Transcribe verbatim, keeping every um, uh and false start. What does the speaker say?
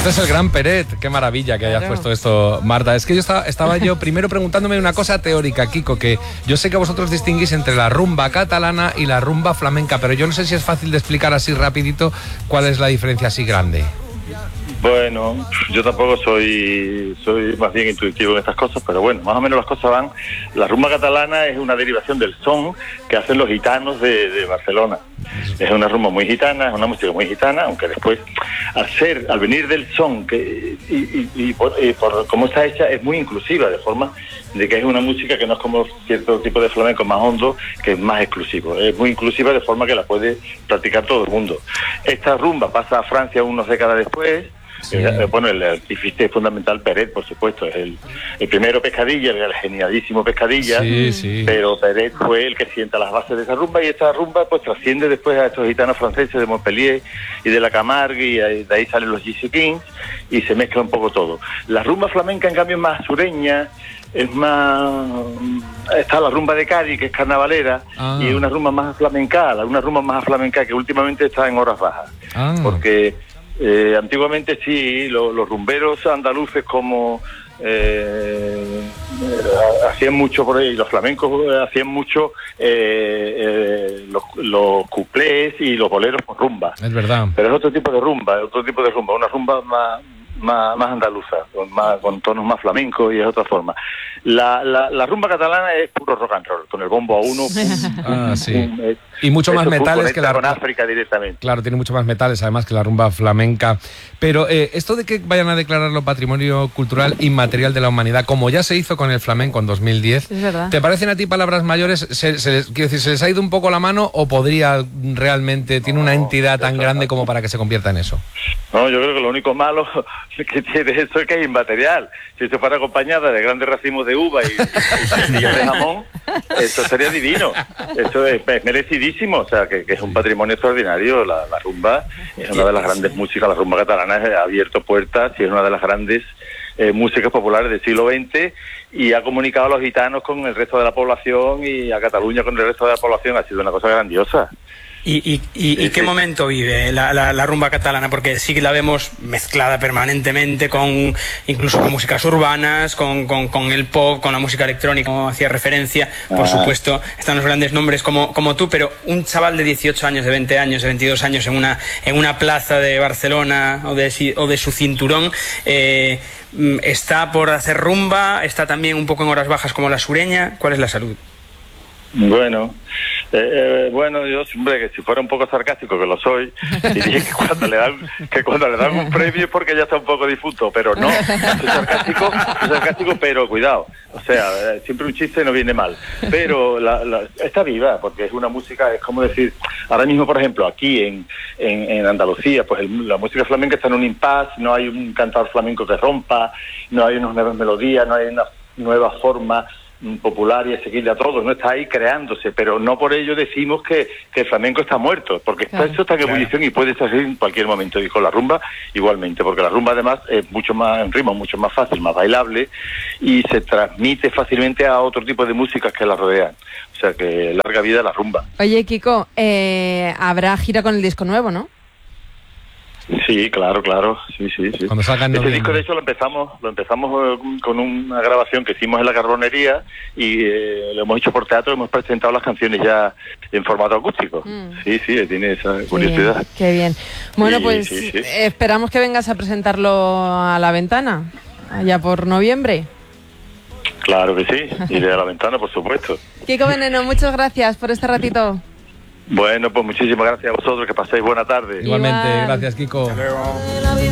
Este es el gran Peret. Qué maravilla que hayas Claro. puesto esto, Marta. Es que yo estaba, estaba yo primero preguntándome una cosa teórica, Kiko, que yo sé que vosotros distinguís entre la rumba catalana y la rumba flamenca, pero yo no sé si es fácil de explicar así rapidito cuál es la diferencia así grande. Bueno, yo tampoco soy soy más bien intuitivo en estas cosas, pero bueno, más o menos las cosas van. La rumba catalana es una derivación del son que hacen los gitanos de, de Barcelona. Es una rumba muy gitana, es una música muy gitana, aunque después, al ser, al venir del son, que y, y, y, por, y por cómo está hecha, es muy inclusiva, de forma de que es una música que no es como cierto tipo de flamenco más hondo, que es más exclusivo. Es muy inclusiva de forma que la puede practicar todo el mundo. Esta rumba pasa a Francia unas décadas después. Sí. Eh, bueno, el artífice fundamental Peret, por supuesto, es el, el primero Pescadilla, el genialísimo Pescadilla, sí, sí. Pero Peret fue el que sienta las bases de esa rumba, y esta rumba pues trasciende después a estos gitanos franceses de Montpellier y de la Camargue, y ahí, de ahí salen los Gypsy Kings, y se mezcla un poco todo. La rumba flamenca, en cambio, es más sureña, es más... Está la rumba de Cádiz, que es carnavalera, ah. y una rumba más flamenca, una rumba más flamenca que últimamente está en horas bajas, ah. porque... Eh, antiguamente sí, lo, los rumberos andaluces como eh, eh, hacían mucho por ahí, los flamencos hacían mucho eh, eh, los, los cuplés y los boleros con rumba. Es verdad. Pero es otro tipo de rumba, es otro tipo de rumba, una rumba más más, más andaluza, con, más, con tonos más flamencos, y es otra forma. La, la, la rumba catalana es puro rock and roll, con el bombo a uno. Pum, ah, sí. pum, es, y mucho más metales que la con África directamente. Claro, tiene mucho más metales además que la rumba flamenca. Pero eh, esto de que vayan a declararlo Patrimonio Cultural Inmaterial de la Humanidad, como ya se hizo con el flamenco en dos mil diez, es verdad. ¿Te parecen a ti palabras mayores? ¿Se, se les, quiero decir, ¿se les ha ido un poco la mano o podría realmente, tiene una entidad tan grande como para que se convierta en eso? No, yo creo que lo único malo que tiene eso es que es inmaterial. Si se fuera acompañada de grandes racimos de uva y, y, y de jamón, eso sería divino. Eso es, es merecidísimo, o sea, que, que es un patrimonio extraordinario. La, la rumba es una de las grandes músicas, la rumba catalana ha abierto puertas y es una de las grandes eh, músicas populares del siglo veinte, y ha comunicado a los gitanos con el resto de la población y a Cataluña con el resto de la población. Ha sido una cosa grandiosa. ¿Y, y, y, sí, ¿y qué sí. momento vive la, la, la rumba catalana? Porque sí que la vemos mezclada permanentemente con incluso con músicas urbanas, con, con, con el pop, con la música electrónica, como hacía referencia. Por ah. supuesto, están los grandes nombres como, como tú, pero un chaval de dieciocho años, de veinte años, de veintidós años en una, en una plaza de Barcelona o de, o de su cinturón, eh, ¿está por hacer rumba? ¿Está también un poco en horas bajas como la sureña? ¿Cuál es la salud? Bueno, eh, eh, bueno, yo siempre, que si fuera un poco sarcástico, que lo soy, diría que cuando le dan que cuando le dan un premio es porque ya está un poco difunto, pero no, soy sarcástico, soy sarcástico, pero cuidado, o sea, siempre un chiste no viene mal, pero la, la, está viva, porque es una música, es como decir, ahora mismo, por ejemplo, aquí en, en, en Andalucía, pues el, la música flamenca está en un impasse, no hay un cantador flamenco que rompa, no hay unas nuevas melodías, no hay una nueva forma popular y asequible a todos, no está ahí creándose, pero no por ello decimos que, que el flamenco está muerto, porque claro, está, eso está en ebullición, claro, y puede estar en cualquier momento, y con la rumba igualmente, porque la rumba además es mucho más en ritmo, mucho más fácil, más bailable, y se transmite fácilmente a otro tipo de músicas que la rodean, o sea que larga vida la rumba. Oye, Kiko, eh, habrá gira con el disco nuevo, ¿no? Sí, claro, claro, sí, sí, sí. Cuando salgan este disco, de hecho, lo empezamos lo empezamos eh, con una grabación que hicimos en la Carbonería, y eh, lo hemos hecho por teatro, hemos presentado las canciones ya en formato acústico. Mm. Sí, sí, tiene esa curiosidad. Bien, qué bien. Bueno, sí, pues sí, sí. esperamos que vengas a presentarlo a La Ventana, allá por noviembre. Claro que sí, iré a La Ventana, por supuesto. Kiko Veneno, muchas gracias por este ratito. Bueno, pues muchísimas gracias a vosotros, que paséis buena tarde. Igualmente, gracias, Kiko. Hasta luego.